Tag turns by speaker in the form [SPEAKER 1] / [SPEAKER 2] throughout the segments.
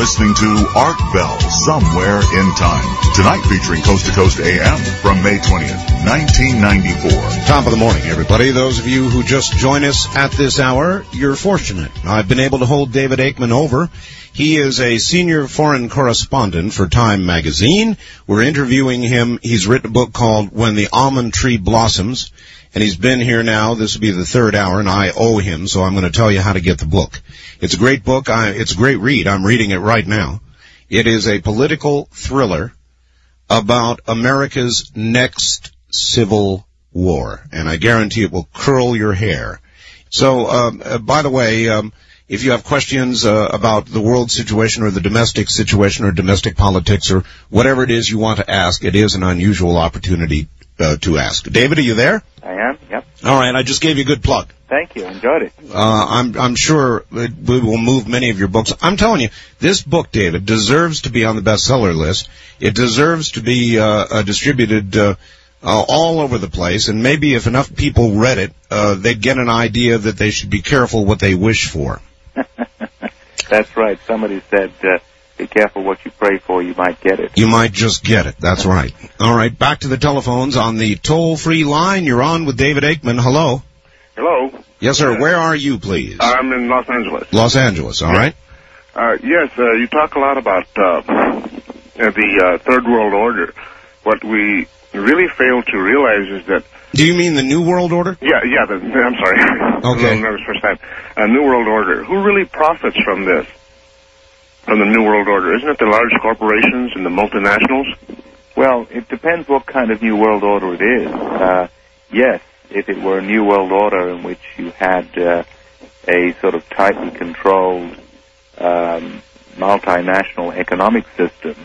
[SPEAKER 1] listening to Art Bell, Somewhere in Time. Tonight featuring Coast to Coast AM from May 20th, 1994.
[SPEAKER 2] Top of the morning, everybody. Those of you who just join us at this hour, you're fortunate. I've been able to hold David Aikman over. He is a senior foreign correspondent for Time magazine. We're interviewing him. He's written a book called When the Almond Tree Blossoms, and he's been here now. This will be the third hour, and I owe him, so I'm going to tell you how to get the book. It's a great book. It's a great read. I'm reading it right now. It is a political thriller about America's next civil war, and I guarantee it will curl your hair. So, by the way, if you have questions about the world situation or the domestic situation or domestic politics or whatever it is you want to ask, it is an unusual opportunity to ask. David, are you there?
[SPEAKER 3] I am, yep.
[SPEAKER 2] All right, I just gave you a good plug.
[SPEAKER 3] Thank you, enjoyed it.
[SPEAKER 2] I'm sure it will move many of your books. I'm telling you, this book, David, deserves to be on the bestseller list. It deserves to be distributed all over the place, and maybe if enough people read it, they'd get an idea that they should be careful what they wish for.
[SPEAKER 3] That's right. Somebody said, be careful what you pray for, you might get it.
[SPEAKER 2] You might just get it. That's right. All right, back to the telephones on the toll-free line. You're on with David Aikman. Hello.
[SPEAKER 4] Hello.
[SPEAKER 2] Yes, sir. Where are you, please?
[SPEAKER 4] I'm in Los Angeles.
[SPEAKER 2] Los Angeles, all right.
[SPEAKER 4] Yes, you talk a lot about the Third World Order. What we really fail to realize is that...
[SPEAKER 2] Do you mean the New World Order?
[SPEAKER 4] Yeah, I'm sorry.
[SPEAKER 2] Okay.
[SPEAKER 4] I'm a little nervous first time. New World Order. Who really profits from this? From the New World Order? Isn't it the large corporations and the multinationals?
[SPEAKER 3] Well, it depends what kind of New World Order it is. Yes, if it were a New World Order in which you had a sort of tightly controlled multinational economic system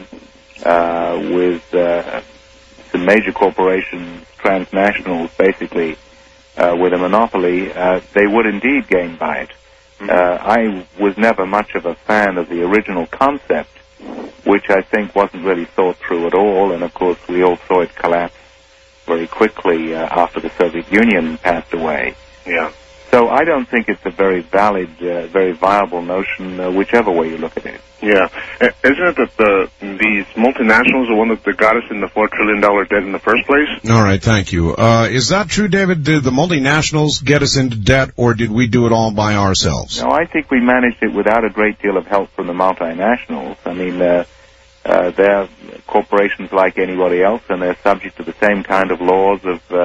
[SPEAKER 3] with some major corporations, transnationals, basically, with a monopoly, they would indeed gain by it. I was never much of a fan of the original concept, which I think wasn't really thought through at all, and of course we all saw it collapse very quickly after the Soviet Union passed away.
[SPEAKER 4] Yeah.
[SPEAKER 3] So I don't think it's a very valid, very viable notion, whichever way you look at it.
[SPEAKER 4] Yeah. Isn't it that these multinationals are one that got us in the $4 trillion debt in the first place?
[SPEAKER 2] All right, thank you. Is that true, David? Did the multinationals get us into debt, or did we do it all by ourselves?
[SPEAKER 3] No, I think we managed it without a great deal of help from the multinationals. I mean, they're corporations like anybody else, and they're subject to the same kind of laws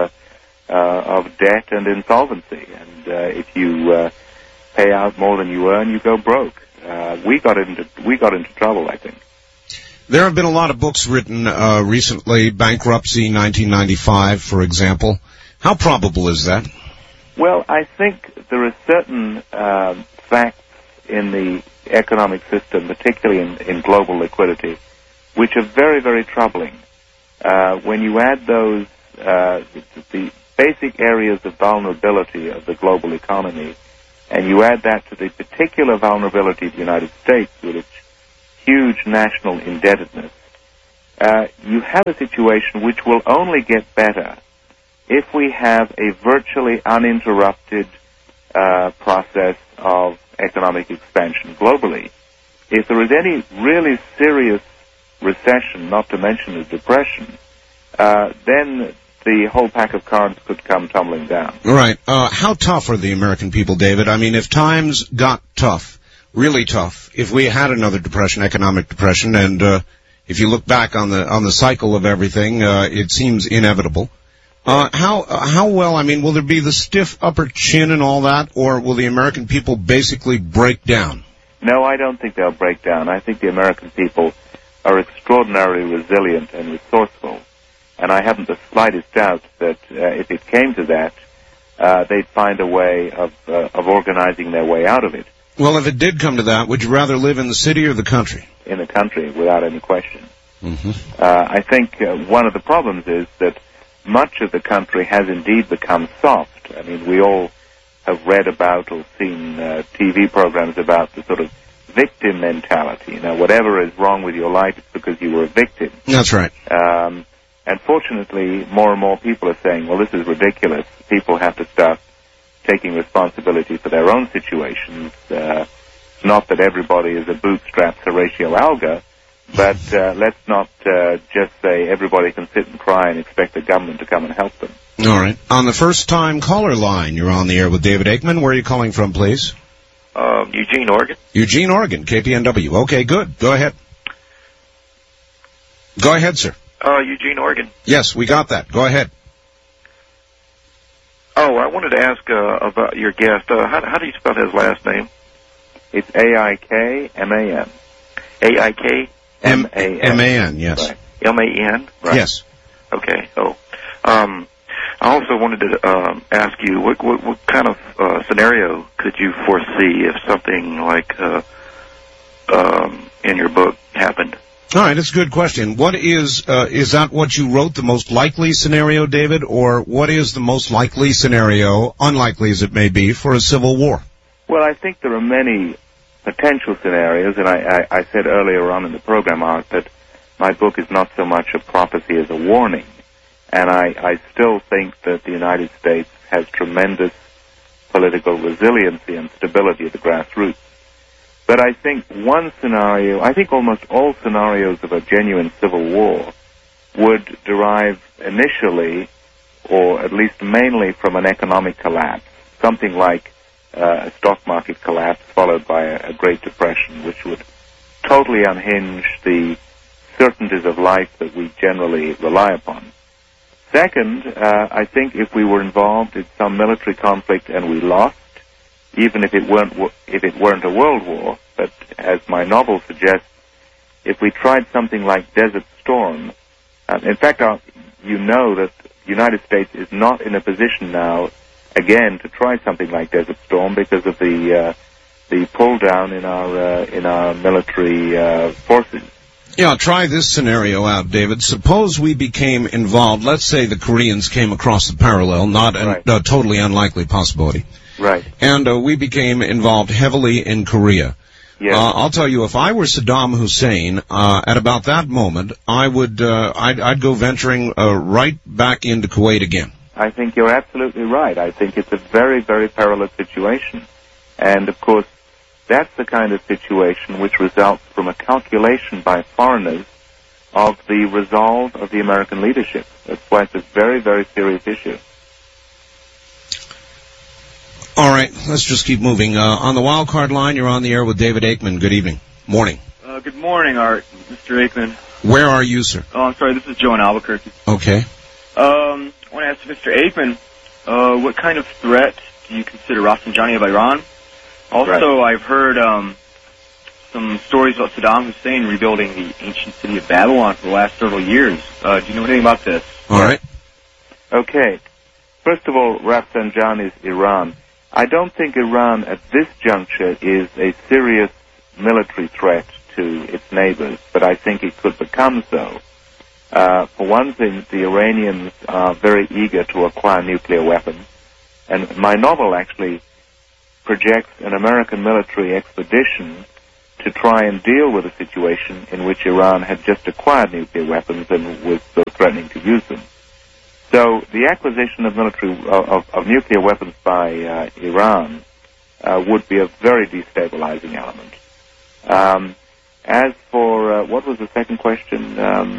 [SPEAKER 3] of debt and insolvency. And if you pay out more than you earn, you go broke. We got into trouble, I think.
[SPEAKER 2] There have been a lot of books written recently. Bankruptcy, 1995, for example. How probable is that?
[SPEAKER 3] Well, I think there are certain facts in the economic system, particularly in global liquidity, which are very, very troubling. When you add those, the basic areas of vulnerability of the global economy, and you add that to the particular vulnerability of the United States with its huge national indebtedness, you have a situation which will only get better if we have a virtually uninterrupted process of economic expansion globally. If there is any really serious recession, not to mention a depression, then the whole pack of cards could come tumbling down.
[SPEAKER 2] Right. How tough are the American people, David? I mean, if times got tough, really tough, if we had another depression, economic depression, and if you look back on the cycle of everything, it seems inevitable. How well, I mean, will there be the stiff upper chin and all that, or will the American people basically break down?
[SPEAKER 3] No, I don't think they'll break down. I think the American people are extraordinarily resilient and resourceful. And I haven't the slightest doubt that if it came to that, they'd find a way of organizing their way out of it.
[SPEAKER 2] Well, if it did come to that, would you rather live in the city or the country?
[SPEAKER 3] In the country, without any question.
[SPEAKER 2] Mm-hmm.
[SPEAKER 3] I think one of the problems is that much of the country has indeed become soft. I mean, we all have read about or seen TV programs about the sort of victim mentality. You know, whatever is wrong with your life, it's because you were a victim.
[SPEAKER 2] That's right.
[SPEAKER 3] And fortunately, more and more people are saying, well, this is ridiculous. People have to start taking responsibility for their own situations. not that everybody is a bootstrapped Horatio Alger, but let's not just say everybody can sit and cry and expect the government to come and help them.
[SPEAKER 2] All right. On the first-time caller line, you're on the air with David Aikman. Where are you calling from, please?
[SPEAKER 5] Eugene, Oregon.
[SPEAKER 2] Eugene, Oregon, KPNW. Okay, good. Go ahead. Go ahead, sir.
[SPEAKER 5] Eugene, Oregon.
[SPEAKER 2] Yes, we got that. Go ahead.
[SPEAKER 5] Oh, I wanted to ask about your guest. How do you spell his last name?
[SPEAKER 3] It's A-I-K-M-A-N.
[SPEAKER 5] A-I-K-M-A-N.
[SPEAKER 2] M-A-N, yes.
[SPEAKER 5] Right. M-A-N? Right.
[SPEAKER 2] Yes.
[SPEAKER 5] Okay. I also wanted to ask you, what kind of scenario could you foresee if something like in your book happened?
[SPEAKER 2] All right, that's a good question. What is that what you wrote, the most likely scenario, David, or what is the most likely scenario, unlikely as it may be, for a civil war?
[SPEAKER 3] Well, I think there are many potential scenarios, and I said earlier on in the program, Art, that my book is not so much a prophecy as a warning. And I still think that the United States has tremendous political resiliency and stability at the grassroots. But I think one scenario, I think almost all scenarios of a genuine civil war would derive initially, or at least mainly, from an economic collapse, something like a stock market collapse followed by a Great Depression, which would totally unhinge the certainties of life that we generally rely upon. Second, I think if we were involved in some military conflict and we lost, even if it weren't a world war, but as my novel suggests, if we tried something like Desert Storm, in fact, you know that the United States is not in a position now, again, to try something like Desert Storm because of the pull down in our military forces.
[SPEAKER 2] Yeah, try this scenario out, David. Suppose we became involved, let's say the Koreans came across the parallel, not a totally unlikely possibility.
[SPEAKER 3] Right.
[SPEAKER 2] And we became involved heavily in Korea.
[SPEAKER 3] Yes.
[SPEAKER 2] I'll tell you, if I were Saddam Hussein, at about that moment, I would, I'd go venturing right back into Kuwait again.
[SPEAKER 3] I think you're absolutely right. I think it's a very, very perilous situation. And, of course, that's the kind of situation which results from a calculation by foreigners of the resolve of the American leadership. That's why it's a very, very serious issue.
[SPEAKER 2] All right, let's just keep moving. On the wild card line, you're on the air with David Aikman. Good evening. Morning.
[SPEAKER 6] Good morning, Art. Mr. Aikman.
[SPEAKER 2] Where are you, sir?
[SPEAKER 6] Oh, I'm sorry, this is Joe in Albuquerque.
[SPEAKER 2] Okay.
[SPEAKER 6] I want to ask Mr. Aikman, what kind of threat do you consider Rafsanjani of Iran? Also, I've heard some stories about Saddam Hussein rebuilding the ancient city of Babylon for the last several years. Do you know anything about this?
[SPEAKER 2] All right.
[SPEAKER 3] Okay. First of all, Rafsanjani's Iran. I don't think Iran at this juncture is a serious military threat to its neighbors, but I think it could become so. For one thing, the Iranians are very eager to acquire nuclear weapons, and my novel actually projects an American military expedition to try and deal with a situation in which Iran had just acquired nuclear weapons and was threatening to use them. So the acquisition of of nuclear weapons by Iran would be a very destabilizing element. As for what was the second question?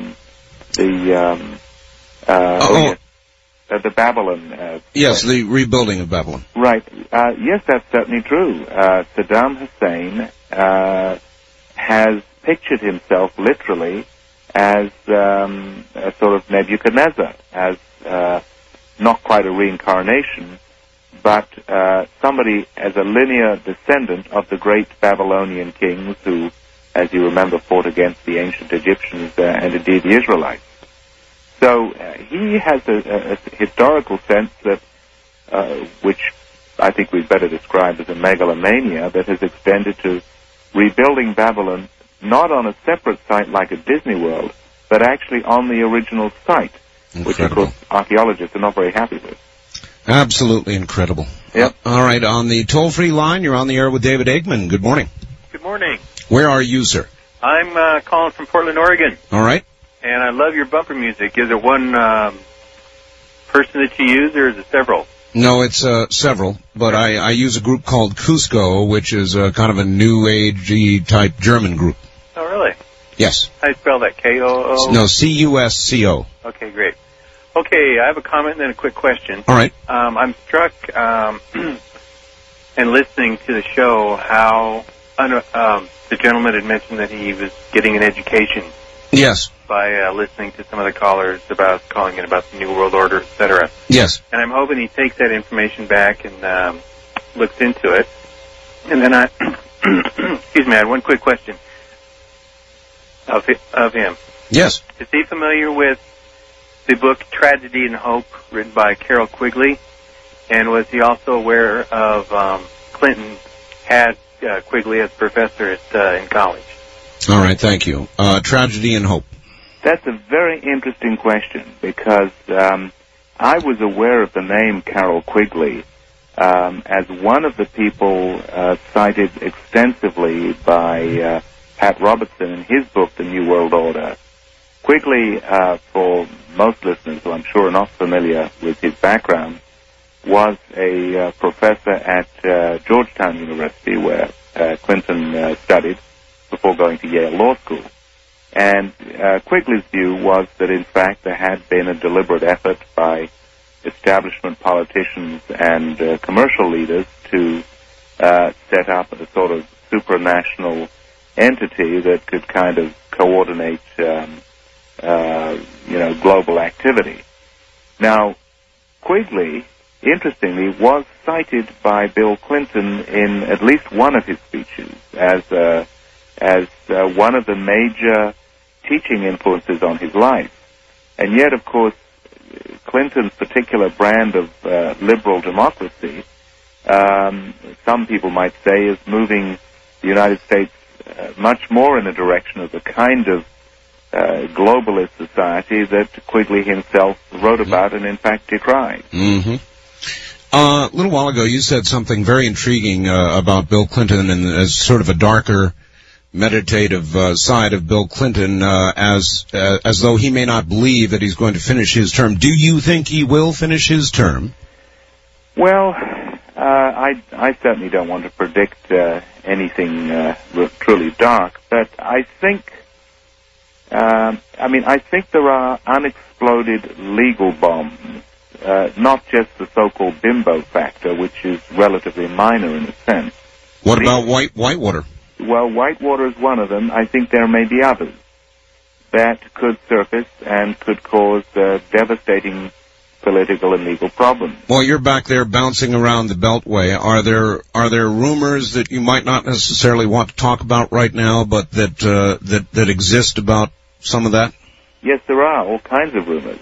[SPEAKER 3] The Babylon.
[SPEAKER 2] Yes, the rebuilding of Babylon.
[SPEAKER 3] Right. Yes, that's certainly true. Saddam Hussein has pictured himself literally as a sort of Nebuchadnezzar, as not quite a reincarnation, but somebody as a linear descendant of the great Babylonian kings who, as you remember, fought against the ancient Egyptians and indeed the Israelites. So he has a historical sense that, which I think we'd better describe as a megalomania, that has extended to rebuilding Babylon not on a separate site like a Disney World, but actually on the original site, which of course archaeologists are not very happy with.
[SPEAKER 2] Absolutely incredible.
[SPEAKER 3] Yep.
[SPEAKER 2] All right, on the toll-free line, you're on the air with David Aikman. Good morning.
[SPEAKER 7] Good morning.
[SPEAKER 2] Where are you, sir?
[SPEAKER 7] I'm calling from Portland, Oregon.
[SPEAKER 2] All right.
[SPEAKER 7] And I love your bumper music. Is it one person that you use, or is it several?
[SPEAKER 2] No, it's several, but I use a group called Cusco, which is kind of a new agey type German group.
[SPEAKER 7] Oh, really?
[SPEAKER 2] Yes.
[SPEAKER 7] How do you spell that? K-O-O?
[SPEAKER 2] No, C-U-S-C-O.
[SPEAKER 7] Okay, great. Okay, I have a comment and then a quick question.
[SPEAKER 2] All right.
[SPEAKER 7] I'm struck in listening to the show how the gentleman had mentioned that he was getting an education.
[SPEAKER 2] Yes.
[SPEAKER 7] By listening to some of the callers about calling in about the New World Order, etc.
[SPEAKER 2] Yes.
[SPEAKER 7] And I'm hoping he takes that information back and looks into it. And then excuse me, I had one quick question of him.
[SPEAKER 2] Yes.
[SPEAKER 7] Is he familiar with the book Tragedy and Hope, written by Carroll Quigley? And was he also aware of Clinton had Quigley as professor in college?
[SPEAKER 2] All right, thank you. Tragedy and Hope.
[SPEAKER 3] That's a very interesting question because I was aware of the name Carroll Quigley as one of the people cited extensively by Pat Robertson in his book, The New World Order. Quigley, for most listeners who I'm sure are not familiar with his background, was a professor at Georgetown University where Clinton studied before going to Yale Law School. And Quigley's view was that, in fact, there had been a deliberate effort by establishment politicians and commercial leaders to set up a sort of supranational entity that could kind of coordinate, global activity. Now, Quigley, interestingly, was cited by Bill Clinton in at least one of his speeches as one of the major teaching influences on his life. And yet, of course, Clinton's particular brand of liberal democracy, some people might say, is moving the United States much more in the direction of the kind of globalist society that Quigley himself wrote about and, in fact, decried.
[SPEAKER 2] Mm-hmm. A little while ago, you said something very intriguing about Bill Clinton and as sort of a darker, meditative side of Bill Clinton, as though he may not believe that he's going to finish his term. Do you think he will finish his term?
[SPEAKER 3] Well, I certainly don't want to predict anything truly dark, but I think there are unexploded legal bombs, not just the so-called bimbo factor, which is relatively minor in a sense.
[SPEAKER 2] What about Whitewater?
[SPEAKER 3] Well, Whitewater is one of them. I think there may be others that could surface and could cause devastating political and legal problems.
[SPEAKER 2] Well, you're back there bouncing around the Beltway. Are there rumors that you might not necessarily want to talk about right now, but that exist about some of that?
[SPEAKER 3] Yes, there are all kinds of rumors.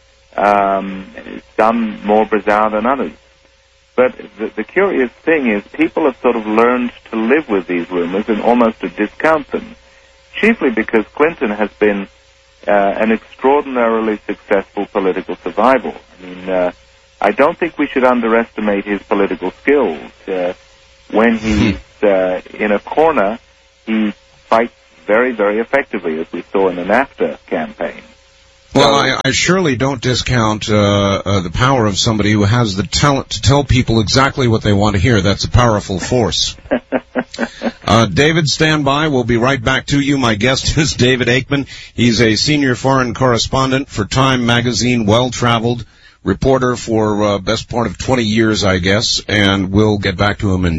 [SPEAKER 3] Some more bizarre than others. But the curious thing is people have sort of learned to live with these rumors and almost to discount them, chiefly because Clinton has been an extraordinarily successful political survival. I mean, I don't think we should underestimate his political skills. When he's in a corner, he fights very, very effectively, as we saw in the NAFTA campaign.
[SPEAKER 2] Well, I surely don't discount the power of somebody who has the talent to tell people exactly what they want to hear. That's a powerful force. David, stand by. We'll be right back to you. My guest is David Aikman. He's a senior foreign correspondent for Time magazine, well-traveled reporter for best part of 20 years, I guess, and we'll get back to him in